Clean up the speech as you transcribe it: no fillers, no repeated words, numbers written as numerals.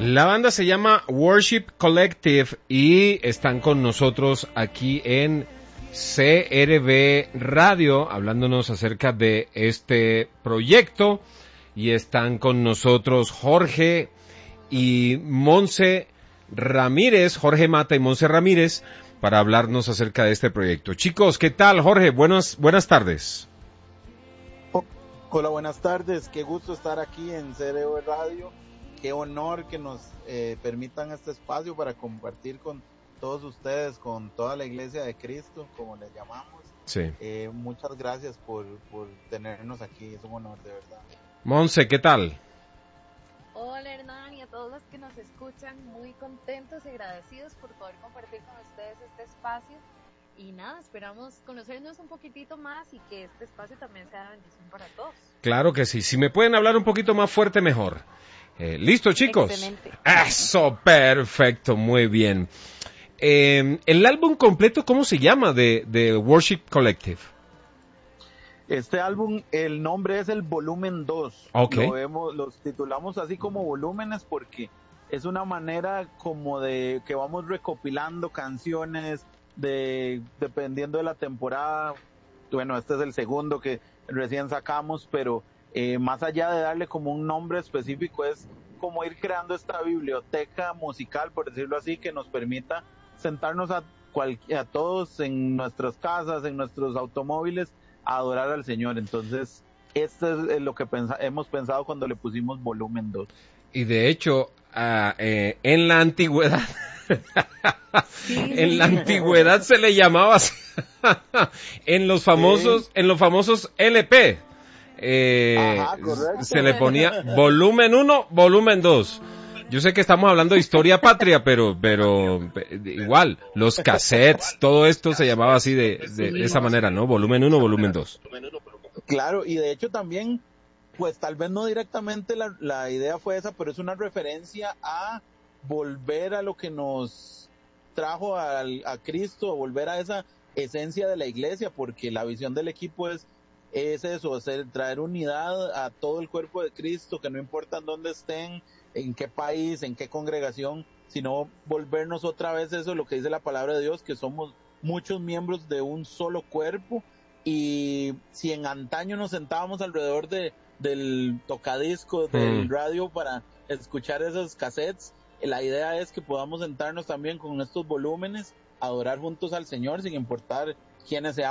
La banda se llama Worship Collective y están con nosotros aquí en CRB Radio, hablándonos acerca de este proyecto. Y están con nosotros Jorge y Monse Ramírez, Jorge Mata y Monse Ramírez, para hablarnos acerca de este proyecto. Chicos, ¿qué tal, Jorge? Buenas tardes. Hola, buenas tardes. Qué gusto estar aquí en CRB Radio. Qué honor que nos permitan este espacio para compartir con todos ustedes, con toda la Iglesia de Cristo, como les llamamos. Sí. Muchas gracias por tenernos aquí. Es un honor, de verdad. Monse, ¿qué tal? Hola, Hernán, y a todos los que nos escuchan, muy contentos y agradecidos por poder compartir con ustedes este espacio. Y nada, esperamos conocernos un poquitito más y que este espacio también sea de bendición para todos. Claro que sí. Si me pueden hablar un poquito más fuerte, mejor. ¿Listo, chicos? Excelente. Eso, perfecto, muy bien. El álbum completo, ¿cómo se llama de Worship Collective? Este álbum, el nombre es el volumen 2. Okay. Los titulamos así como volúmenes porque es una manera como de que vamos recopilando canciones dependiendo de la temporada. Bueno, este es el segundo que recién sacamos, pero más allá de darle como un nombre específico, es como ir creando esta biblioteca musical, por decirlo así, que nos permita sentarnos a todos en nuestras casas, en nuestros automóviles, a adorar al Señor. Entonces, esto es lo que hemos pensado cuando le pusimos volumen 2. Y de hecho, en la antigüedad, Sí. en la antigüedad se le llamaba así, en los famosos LP, Correcto. se le ponía volumen 1, volumen 2. Yo sé que estamos hablando de historia patria, pero igual, los cassettes, todo esto se llamaba así de esa manera, ¿no? Volumen 1, volumen 2. Claro, y de hecho también, pues tal vez no directamente la idea fue esa, pero es una referencia a volver a lo que nos trajo a Cristo, a volver a esa esencia de la iglesia, porque la visión del equipo es eso, traer unidad a todo el cuerpo de Cristo, que no importa en dónde estén, en qué país, en qué congregación, sino volvernos otra vez eso, lo que dice la palabra de Dios, que somos muchos miembros de un solo cuerpo. Y si en antaño nos sentábamos alrededor del tocadiscos, del radio para escuchar esos cassettes, la idea es que podamos sentarnos también con estos volúmenes, adorar juntos al Señor sin importar quiénes seamos.